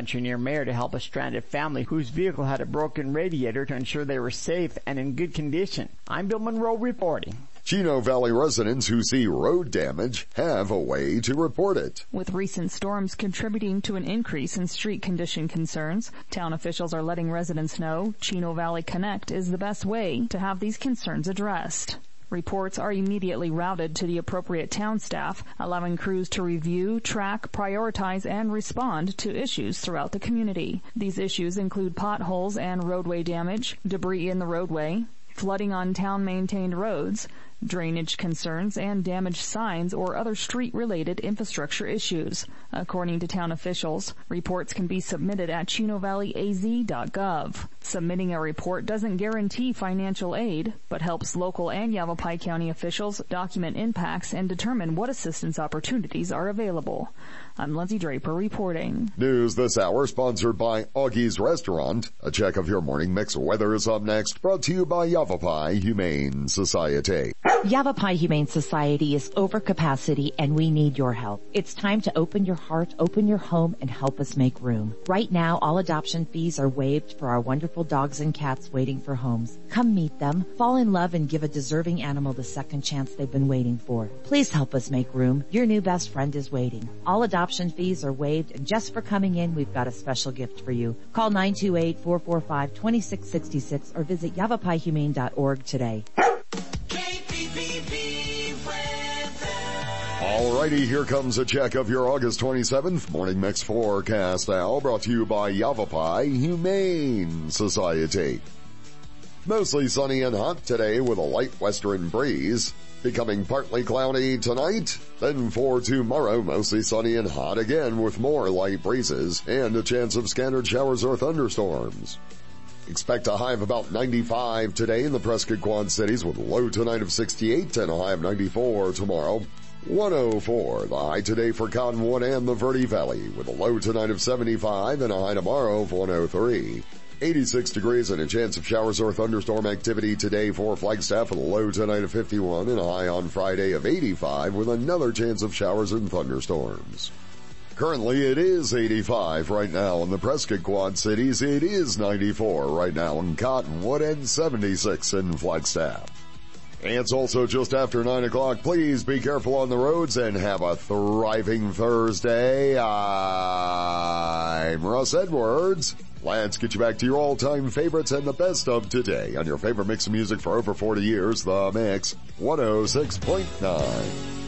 Country near Mayor to help a stranded family whose vehicle had a broken radiator to ensure they were safe and in good condition. I'm Bill Monroe reporting. Chino Valley residents who see road damage have a way to report it. With recent storms contributing to an increase in street condition concerns, town officials are letting residents know Chino Valley Connect is the best way to have these concerns addressed. Reports are immediately routed to the appropriate town staff, allowing crews to review, track, prioritize, and respond to issues throughout the community. These issues include potholes and roadway damage, debris in the roadway, flooding on town-maintained roads, drainage concerns, and damaged signs or other street-related infrastructure issues. According to town officials, reports can be submitted at ChinoValleyAZ.gov. Submitting a report doesn't guarantee financial aid, but helps local and Yavapai County officials document impacts and determine what assistance opportunities are available. I'm Lindsay Draper reporting. News this hour sponsored by Augie's Restaurant. A check of your morning mix weather is up next, brought to you by Yavapai Humane Society. Yavapai Humane Society is over capacity and we need your help. It's time to open your heart, open your home, and help us make room. Right now, all adoption fees are waived for our wonderful dogs and cats waiting for homes. Come meet them, fall in love, and give a deserving animal the second chance they've been waiting for. Please help us make room. Your new best friend is waiting. All adoption fees are waived, and just for coming in, we've got a special gift for you. Call 928-445-2666 or visit yavapaihumane.org today. Alrighty, here comes a check of your August 27th Morning Mix forecast now, brought to you by Yavapai Humane Society. Mostly sunny and hot today with a light western breeze. Becoming partly cloudy tonight. Then for tomorrow, mostly sunny and hot again with more light breezes and a chance of scattered showers or thunderstorms. Expect a high of about 95 today in the Prescott Quad Cities with a low tonight of 68 and a high of 94 tomorrow. 104, the high today for Cottonwood and the Verde Valley with a low tonight of 75 and a high tomorrow of 103. 86 degrees and a chance of showers or thunderstorm activity today for Flagstaff with a low tonight of 51 and a high on Friday of 85 with another chance of showers and thunderstorms. Currently it is 85 right now in the Prescott Quad Cities. It is 94 right now in Cottonwood and 76 in Flagstaff. It's also just after 9 o'clock. Please be careful on the roads and have a thriving Thursday. I'm Russ Edwards. Let's get you back to your all-time favorites and the best of today on your favorite mix of music for over 40 years, The Mix 106.9.